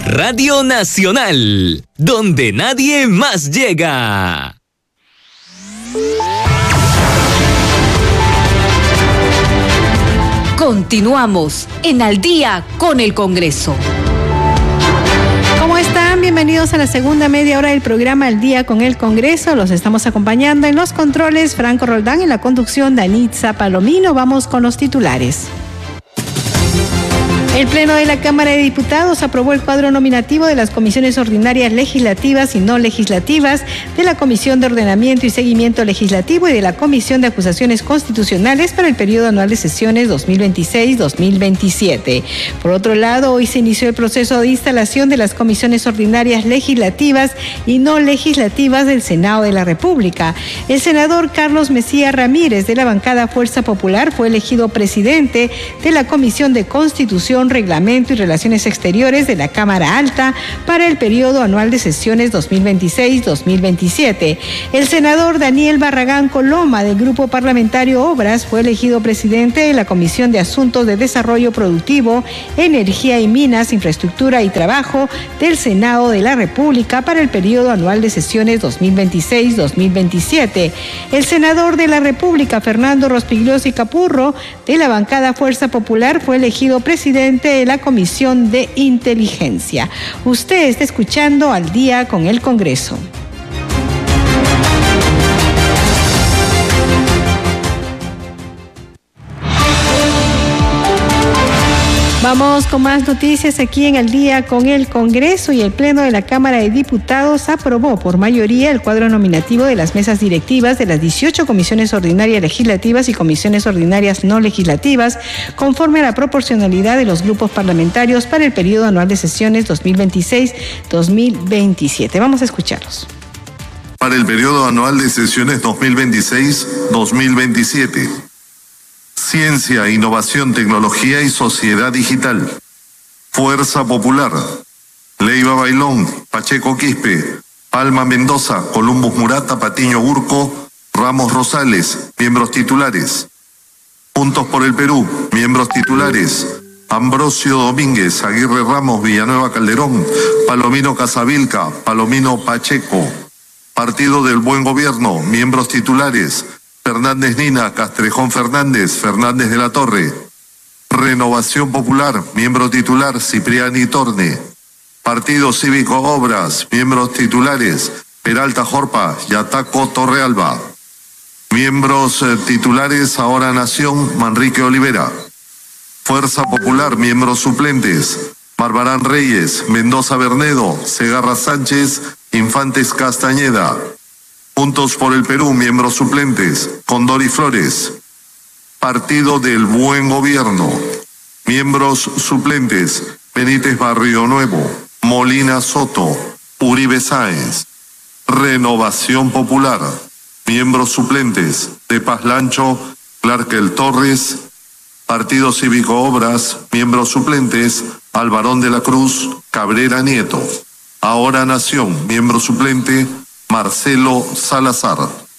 Radio Nacional, donde nadie más llega. Continuamos en Al Día con el Congreso. ¿Cómo están? Bienvenidos a la segunda media hora del programa Al Día con el Congreso. Los estamos acompañando en los controles Franco Roldán, en la conducción Danitza Palomino. Vamos con los titulares. El Pleno de la Cámara de Diputados aprobó el cuadro nominativo de las comisiones ordinarias legislativas y no legislativas, de la Comisión de Ordenamiento y Seguimiento Legislativo y de la Comisión de Acusaciones Constitucionales para el periodo anual de sesiones 2026-2027. Por otro lado, hoy se inició el proceso de instalación de las comisiones ordinarias legislativas y no legislativas del Senado de la República. El senador Carlos Mejía Ramírez, de la bancada Fuerza Popular, fue elegido presidente de la Comisión de Constitución, Reglamento y Relaciones Exteriores de la Cámara Alta para el periodo anual de sesiones 2026-2027. El senador Daniel Barragán Coloma, del Grupo Parlamentario Obras, fue elegido presidente de la Comisión de Asuntos de Desarrollo Productivo, Energía y Minas, Infraestructura y Trabajo del Senado de la República para el periodo anual de sesiones 2026-2027. El senador de la República, Fernando Rospigliosi Capurro, de la bancada Fuerza Popular, fue elegido presidente de la Comisión de Inteligencia. Usted está escuchando Al Día con el Congreso. Vamos con más noticias aquí en Al Día con el Congreso, y el Pleno de la Cámara de Diputados aprobó por mayoría el cuadro nominativo de las mesas directivas de las 18 comisiones ordinarias legislativas y comisiones ordinarias no legislativas, conforme a la proporcionalidad de los grupos parlamentarios para el periodo anual de sesiones 2026-2027. Vamos a escucharlos. Para el periodo anual de sesiones 2026-2027. Ciencia, Innovación, Tecnología y Sociedad Digital. Fuerza Popular. Leiva Bailón, Pacheco Quispe, Palma Mendoza, Columbus Murata, Patiño Urco, Ramos Rosales, miembros titulares. Juntos por el Perú, miembros titulares. Ambrosio Domínguez, Aguirre Ramos, Villanueva Calderón, Palomino Casavilca, Palomino Pacheco. Partido del Buen Gobierno, miembros titulares. Fernández Nina, Castrejón Fernández, Fernández de la Torre. Renovación Popular, miembro titular, Cipriani Torne. Partido Cívico Obras, miembros titulares, Peralta Jorpa, Yataco Torrealba. Miembros titulares, Ahora Nación, Manrique Olivera. Fuerza Popular, miembros suplentes, Barbarán Reyes, Mendoza Bernedo, Segarra Sánchez, Infantes Castañeda. Juntos por el Perú, miembros suplentes, Condori Flores. Partido del Buen Gobierno, miembros suplentes, Benítez Barrio Nuevo, Molina Soto, Uribe Sáenz. Renovación Popular, miembros suplentes, De Paz Lancho, Clarkel Torres. Partido Cívico Obras, miembros suplentes, Alvarón de la Cruz, Cabrera Nieto. Ahora Nación, miembro suplente, Marcelo Salazar.